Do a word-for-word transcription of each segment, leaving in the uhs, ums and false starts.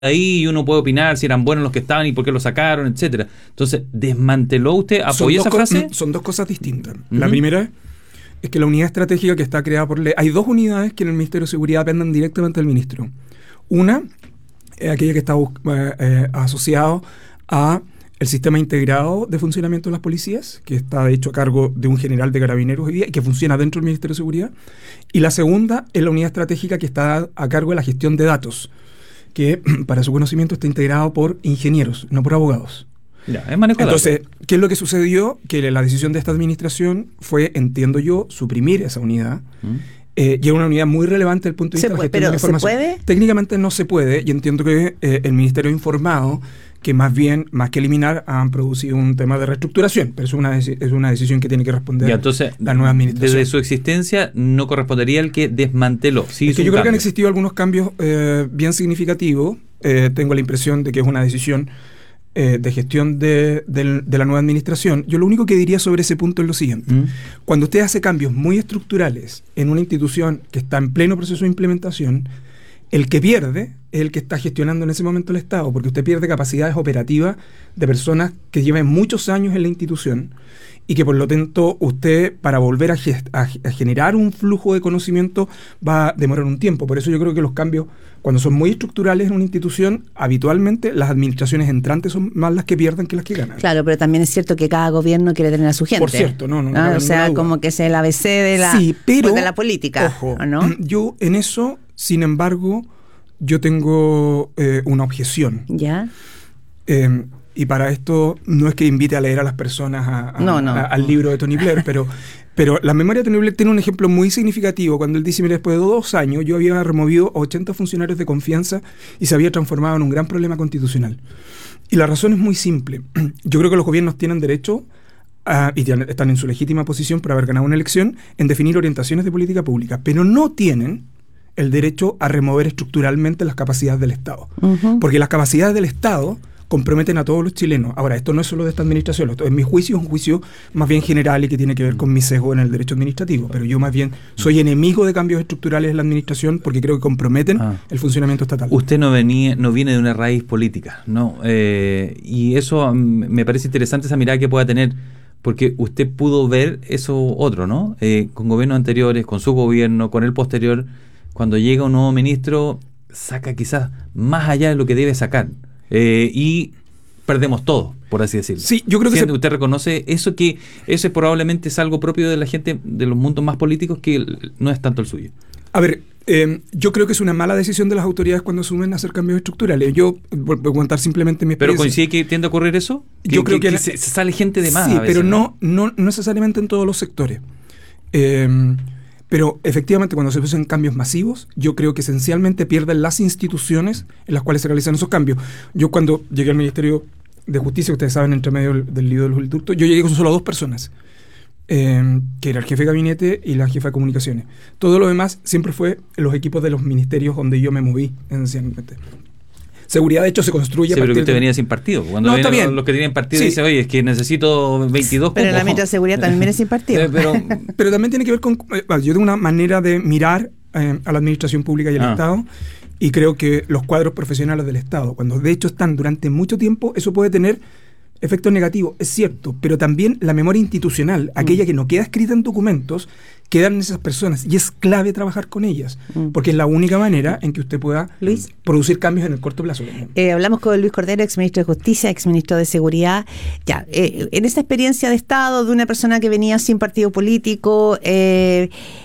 ahí y uno puede opinar si eran buenos los que estaban y por qué lo sacaron, etcétera. Entonces, ¿desmanteló usted? ¿Apoyó esa frase? Son dos cosas distintas. Uh-huh. La primera es que la unidad estratégica que está creada por ley... Hay dos unidades que en el Ministerio de Seguridad dependen directamente del ministro. Una es aquella que está eh, eh, asociado a el sistema integrado de funcionamiento de las policías, que está de hecho a cargo de un general de carabineros hoy día y que funciona dentro del Ministerio de Seguridad. Y la segunda es la unidad estratégica que está a cargo de la gestión de datos, que para su conocimiento está integrado por ingenieros, no por abogados. Ya, es manejo. Entonces, ¿qué es lo que sucedió? Que la decisión de esta administración fue, entiendo yo, suprimir esa unidad. ¿Mm? Eh, y era una unidad muy relevante desde el punto de vista de la gestión de la información. ¿Se puede? Técnicamente no se puede, y entiendo que eh, el Ministerio ha informado que más bien, más que eliminar, han producido un tema de reestructuración, pero es una, es una decisión que tiene que responder ya, entonces, la nueva administración. Desde su existencia no correspondería el que desmanteló. Sí, es que yo creo cambio. que han existido algunos cambios eh, bien significativos. Eh, tengo la impresión de que es una decisión eh, de gestión de, de, de la nueva administración. Yo lo único que diría sobre ese punto es lo siguiente. Mm. Cuando usted hace cambios muy estructurales en una institución que está en pleno proceso de implementación, el que pierde es el que está gestionando en ese momento el Estado, porque usted pierde capacidades operativas de personas que llevan muchos años en la institución y que por lo tanto usted, para volver a, gest- a, a generar un flujo de conocimiento, va a demorar un tiempo. Por eso yo creo que los cambios, cuando son muy estructurales en una institución, habitualmente las administraciones entrantes son más las que pierden que las que ganan. Claro, pero también es cierto que cada gobierno quiere tener a su gente. Por cierto, no, no. no ah, o sea, duda. Como que es el A B C de la, sí, pero, pues de la política. Ojo, ¿no? Yo en eso, sin embargo, yo tengo eh, una objeción. ¿Ya? Eh, y para esto no es que invite a leer a las personas a, a, no, no. a, al libro de Tony Blair, pero, pero la memoria de Tony Blair tiene un ejemplo muy significativo cuando él dice, mira, después de dos años yo había removido ochenta funcionarios de confianza y se había transformado en un gran problema constitucional. Y la razón es muy simple. Yo creo que los gobiernos tienen derecho a, y tienen, están en su legítima posición por haber ganado una elección en definir orientaciones de política pública, pero no tienen el derecho a remover estructuralmente las capacidades del Estado. Uh-huh. Porque las capacidades del Estado comprometen a todos los chilenos. Ahora, esto no es solo de esta administración, esto, en mi juicio es un juicio más bien general y que tiene que ver con mi sesgo en el derecho administrativo, pero yo más bien soy enemigo de cambios estructurales en la administración porque creo que comprometen ah. el funcionamiento estatal. Usted no venía, no viene de una raíz política, ¿no? Eh, y eso um, me parece interesante, esa mirada que pueda tener, porque usted pudo ver eso otro, ¿no? Eh, con gobiernos anteriores, con su gobierno, con el posterior, cuando llega un nuevo ministro, saca quizás más allá de lo que debe sacar. Eh, y perdemos todo, por así decirlo. Sí, yo creo que se... usted reconoce eso, que eso probablemente es algo propio de la gente de los mundos más políticos que no es tanto el suyo. A ver, eh, yo creo que es una mala decisión de las autoridades cuando asumen hacer cambios estructurales. Yo voy a contar simplemente mi experiencia. ¿Pero coincide que tiende a ocurrir eso? Yo que, creo que, que, que se, se sale gente de más. Sí, a veces, pero no, no, no necesariamente en todos los sectores. Eh, Pero efectivamente cuando se producen cambios masivos, yo creo que esencialmente pierden las instituciones en las cuales se realizan esos cambios. Yo cuando llegué al Ministerio de Justicia, ustedes saben, entre medio del, del lío de los ductos, yo llegué con solo dos personas, eh, que era el jefe de gabinete y la jefa de comunicaciones. Todo lo demás siempre fue los equipos de los ministerios donde yo me moví, esencialmente. Seguridad, de hecho, se construye... Sí, pero que usted de... venía sin partido. Cuando no, está bien. Los que tienen partido sí. dicen, oye, es que necesito veintidós Pero la ministra de Seguridad también viene sin partido. Eh, pero, pero también tiene que ver con... Eh, yo tengo una manera de mirar eh, a la administración pública y al ah. Estado, y creo que los cuadros profesionales del Estado, cuando de hecho están durante mucho tiempo, eso puede tener efectos negativos, es cierto, pero también la memoria institucional, aquella mm. que no queda escrita en documentos, quedan en esas personas y es clave trabajar con ellas, mm. porque es la única manera en que usted pueda Luis, producir cambios en el corto plazo. Eh, hablamos con Luis Cordero, exministro de Justicia, exministro de Seguridad. Ya, eh, en esa experiencia de Estado de una persona que venía sin partido político, eh,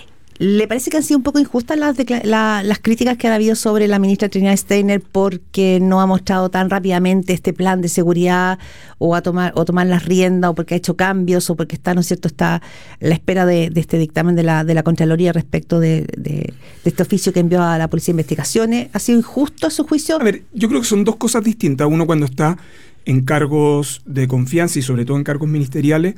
¿le parece que han sido un poco injustas las, la, las críticas que ha habido sobre la ministra Trinidad Steiner porque no ha mostrado tan rápidamente este plan de seguridad o a tomar o tomar las riendas o porque ha hecho cambios o porque está, ¿no es cierto?, está la espera de, de este dictamen de la, de la Contraloría respecto de, de, de este oficio que envió a la Policía de Investigaciones? ¿Ha sido injusto a su juicio? A ver, yo creo que son dos cosas distintas. Uno cuando está en cargos de confianza y sobre todo en cargos ministeriales,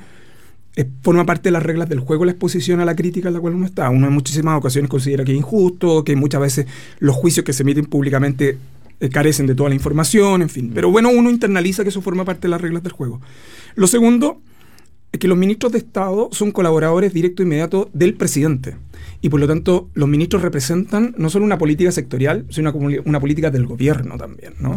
forma parte de las reglas del juego la exposición a la crítica en la cual uno está. Uno en muchísimas ocasiones considera que es injusto, que muchas veces los juicios que se emiten públicamente eh, carecen de toda la información, en fin. Pero bueno, uno internaliza que eso forma parte de las reglas del juego. Lo segundo es que los ministros de Estado son colaboradores directos e inmediatos del presidente. Y por lo tanto, los ministros representan no solo una política sectorial, sino una, una política del gobierno también, ¿no?